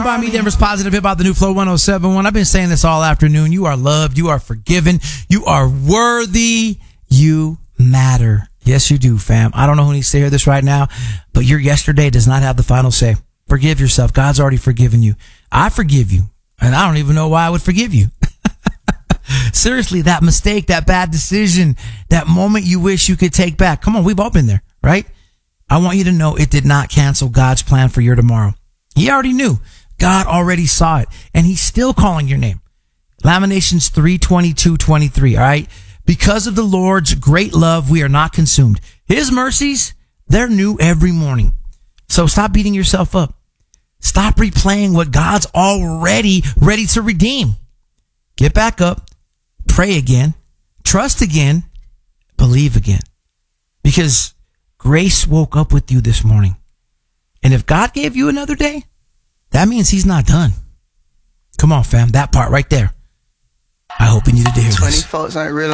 By me, Denver's Positive Hip Hop, the new Flow 107.1. I've been saying this all afternoon. You are loved. You are forgiven. You are worthy. You matter. Yes, you do, fam. I don't know who needs to hear this right now, but your yesterday does not have the final say. Forgive yourself. God's already forgiven you. I forgive you, and I don't even know why I would forgive you. Seriously, that mistake, that bad decision, that moment you wish you could take back. Come on, we've all been there, right? I want you to know it did not cancel God's plan for your tomorrow. He already knew. God already saw it, and he's still calling your name. Lamentations 3:22-23, all right? Because of the Lord's great love, we are not consumed. His mercies, they're new every morning. So stop beating yourself up. Stop replaying what God's already ready to redeem. Get back up, pray again, trust again, believe again. Because grace woke up with you this morning. And if God gave you another day, that means he's not done. Come on, fam. That part right there. I hope you needed to hear this. 20 folks ain't real.